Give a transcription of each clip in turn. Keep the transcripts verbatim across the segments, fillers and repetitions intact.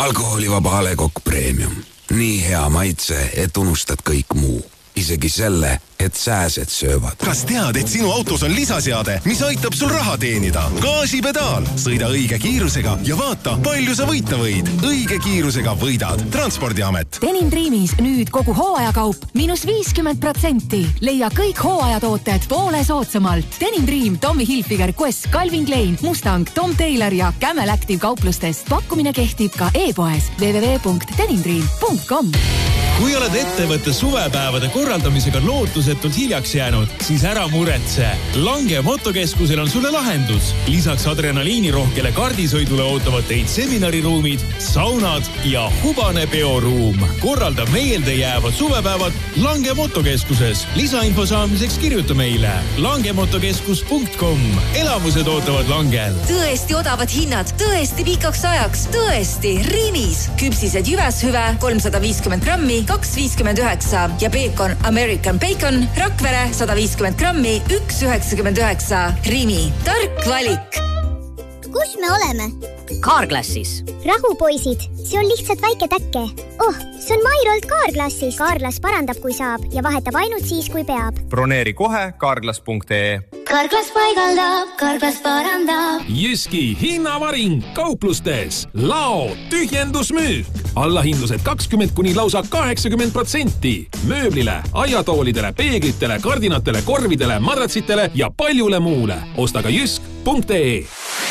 Alkoholivaba A Le Coq Premium. Nii hea maitse, et unustad kõik muu. Isegi selle, et sääsed söövad. Kas tead, et sinu autos on lisaseade, mis aitab sul raha teenida? Gaasipedaal. Sõida õige kiirusega ja vaata, palju sa võita võid. Õige kiirusega võidad. Transpordiamet. Denim Dreamis nüüd kogu hooajakaup miinus viiskümmend protsenti. Leia kõik hooajatooted poole soodsamalt. Denim Dream, Tommy Hilfiger, Quest, Calvin Klein, Mustang, Tom Taylor ja Camel Active kauplustes. Pakkumine kehtib ka e-poes w w w punkt denim dream punkt com. Kui oled ettevõtte suvepäevade korraldamisega lootusetult hiljaks jäänud, siis ära muretse. Lange motokeskusel on sulle lahendus. Lisaks adrenaliinirohkele kardisõidule ootavad teid seminariruumid, saunad ja hubane peoruum. Korralda meelde jäävad suvepäevad Lange motokeskuses. Lisainfo saamiseks kirjuta meile langemotokeskus punkt com. Elamused ootavad Langel. Tõesti odavad hinnad, tõesti pikaks ajaks, tõesti Rimis. Küpsised jüveshüve kolmsada viiskümmend grammi kaks viiskümmend üheksa ja Bacon American Bacon Rakvere sada viiskümmend grammi üks üheksakümmend üheksa. Rimi, tark valik. Kus me oleme? Carglassis. Rahu, poisid, see on lihtsalt väike täkke. Oh, see on Mairolt Carglassis. Carglass parandab, kui saab ja vahetab ainult siis, kui peab. Broneeri kohe carglass punkt ee. Carglass paigaldab, Carglass parandab. Jyski hinnavaring kauplustes. Lao tühjendusmüük. Allahindlused kakskümmend kuni lausa kaheksakümmend protsenti. Mööblile, aiatoolidele, peeglitele, kardinatele, korvidele, madratsitele ja paljule muule. Osta ka jysk punkt ee.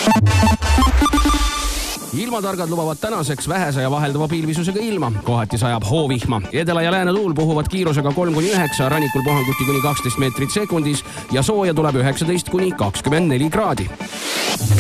Ilmatargad lubavad tänaseks vähese ja vahelduva pilvisusega ilma. Kohati sajab hoovihma. Edela ja lääne tuul puhuvad kiirusega kolm kuni üheksa, rannikul puhanguti kuni kaksteist meetrit sekundis ja sooja tuleb üheksateist kuni kakskümmend neli kraadi.